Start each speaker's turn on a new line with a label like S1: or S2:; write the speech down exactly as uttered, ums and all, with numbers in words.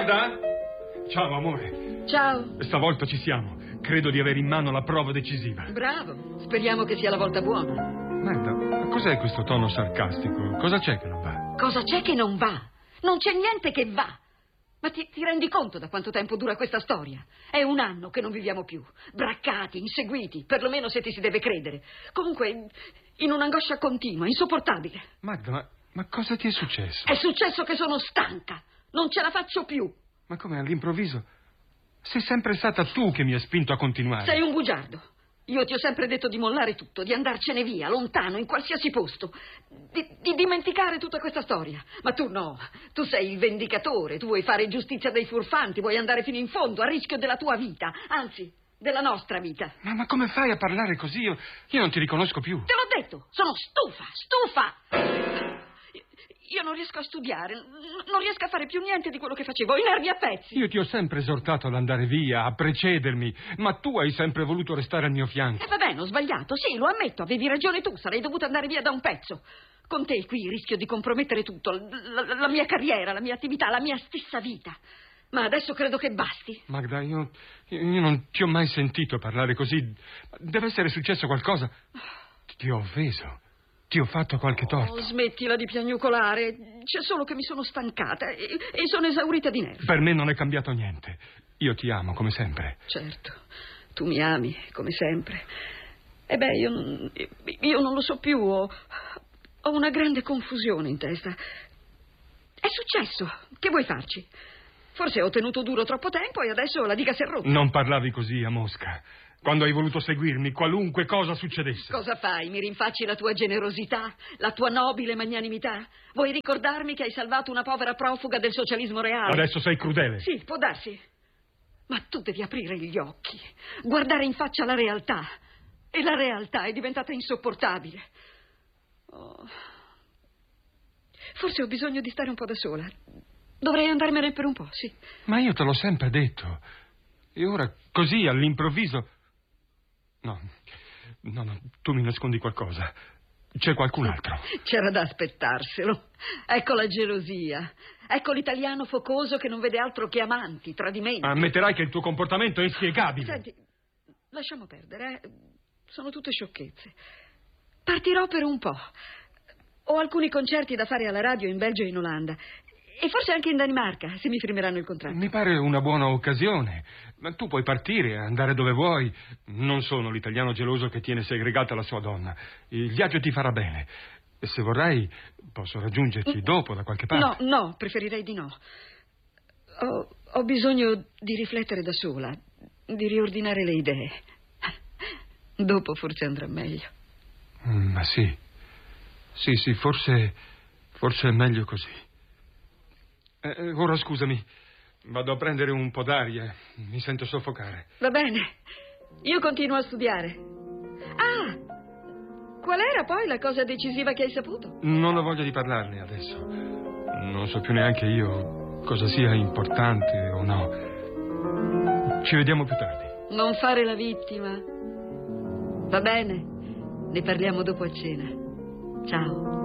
S1: Magda? Ciao, amore.
S2: Ciao.
S1: Stavolta ci siamo. Credo di avere in mano la prova decisiva.
S2: Bravo. Speriamo che sia la volta buona.
S1: Magda, ma cos'è questo tono sarcastico? Cosa c'è che non va?
S2: Cosa c'è che non va? Non c'è niente che va. Ma ti, ti rendi conto da quanto tempo dura questa storia? È un anno che non viviamo più. Braccati, inseguiti, perlomeno se ti si deve credere. Comunque, in un'angoscia continua, insopportabile.
S1: Magda, ma, ma cosa ti è successo?
S2: È successo che sono stanca. Non ce la faccio più.
S1: Ma come all'improvviso? Sei sempre stata tu che mi hai spinto a continuare.
S2: Sei un bugiardo. Io ti ho sempre detto di mollare tutto, di andarcene via, lontano, in qualsiasi posto, di, di dimenticare tutta questa storia. Ma tu no, tu sei il vendicatore, tu vuoi fare giustizia dei furfanti, vuoi andare fino in fondo, a rischio della tua vita, anzi, della nostra vita.
S1: Ma, ma come fai a parlare così? Io, io non ti riconosco più.
S2: Te l'ho detto, sono stufa, stufa! Io non riesco a studiare, non riesco a fare più niente di quello che facevo, ho i nervi a pezzi.
S1: Io ti ho sempre esortato ad andare via, a precedermi, ma tu hai sempre voluto restare al mio fianco.
S2: E eh, va bene, ho sbagliato, sì, lo ammetto, avevi ragione tu, sarei dovuta andare via da un pezzo. Con te qui rischio di compromettere tutto, la, la, la mia carriera, la mia attività, la mia stessa vita. Ma adesso credo che basti.
S1: Magda, io, io non ti ho mai sentito parlare così. Deve essere successo qualcosa. Ti ho offeso. Ti ho fatto qualche torto.
S2: Oh, smettila di piagnucolare. C'è solo che mi sono stancata e, e sono esaurita di nervi.
S1: Per me non è cambiato niente. Io ti amo, come sempre.
S2: Certo, tu mi ami, come sempre. E beh, io, non- io non lo so più. Ho, ho una grande confusione in testa. È successo. Che vuoi farci? Forse ho tenuto duro troppo tempo e adesso la diga si è rotta.
S1: Non parlavi così a Mosca. Quando hai voluto seguirmi, qualunque cosa succedesse.
S2: Cosa fai? Mi rinfacci la tua generosità, la tua nobile magnanimità? Vuoi ricordarmi che hai salvato una povera profuga del socialismo reale?
S1: Adesso sei crudele.
S2: Sì, può darsi. Ma tu devi aprire gli occhi, guardare in faccia la realtà. E la realtà è diventata insopportabile. Oh. Forse ho bisogno di stare un po' da sola. Dovrei andarmene per un po', sì.
S1: Ma io te l'ho sempre detto. E ora, così, all'improvviso... No, no, no, tu mi nascondi qualcosa. C'è qualcun altro.
S2: C'era da aspettarselo. Ecco la gelosia. Ecco l'italiano focoso che non vede altro che amanti, tradimenti.
S1: Ammetterai che il tuo comportamento è inspiegabile.
S2: Senti, lasciamo perdere, eh. Sono tutte sciocchezze. Partirò per un po'. Ho alcuni concerti da fare alla radio in Belgio e in Olanda. E forse anche in Danimarca, se mi firmeranno il contratto.
S1: Mi pare una buona occasione. Ma tu puoi partire, andare dove vuoi. Non sono l'italiano geloso che tiene segregata la sua donna. Il viaggio ti farà bene. E se vorrai, posso raggiungerti dopo da qualche parte.
S2: No, no, preferirei di no. Ho, ho bisogno di riflettere da sola, di riordinare le idee. Dopo forse andrà meglio.
S1: Mm, ma sì. Sì, sì, forse... forse è meglio così. Eh, ora scusami, vado a prendere un po' d'aria, mi sento soffocare.
S2: Va bene, io continuo a studiare. Ah, qual era poi la cosa decisiva che hai saputo?
S1: Non ho voglia di parlarne adesso. Non so più neanche io cosa sia importante o no. Ci vediamo più tardi.
S2: Non fare la vittima. Va bene, ne parliamo dopo a cena. Ciao.